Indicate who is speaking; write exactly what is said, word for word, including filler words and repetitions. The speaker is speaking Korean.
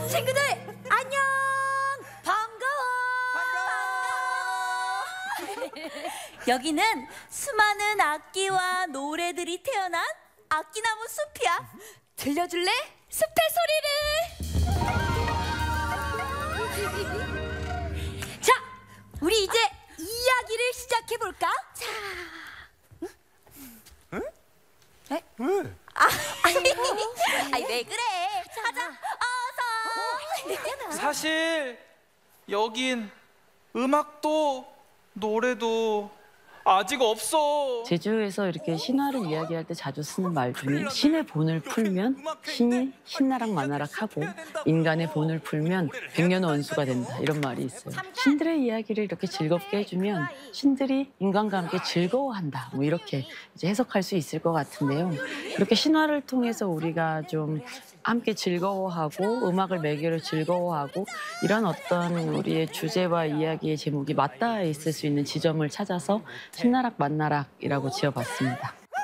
Speaker 1: 친구들 안녕. 반가워. 반가워. 여기는 수많은 악기와 노래들이 태어난 악기나무 숲이야. 들려줄래? 숲의 소리를. 자, 우리 이제 이야기를 시작해 볼까? 자. 응? 에?
Speaker 2: 왜?
Speaker 1: 아, 아니, 아니 왜 그래? 하자, 어서.
Speaker 2: 사실 여긴 음악도 노래도 아직 없어.
Speaker 3: 제주에서 이렇게 신화를 이야기할 때 자주 쓰는 말 중에 신의 본을 풀면 신이 신나락 만나락 하고 인간의 본을 풀면 백년 원수가 된다 이런 말이 있어요. 신들의 이야기를 이렇게 즐겁게 해주면 신들이 인간과 함께 즐거워한다 뭐 이렇게 이제 해석할 수 있을 것 같은데요. 이렇게 신화를 통해서 우리가 좀 함께 즐거워하고 음악을 매개로 즐거워하고 이런 어떤 우리의 주제와 이야기의 제목이 맞닿아 있을 수 있는 지점을 찾아서 신나락 만나락이라고 지어봤습니다.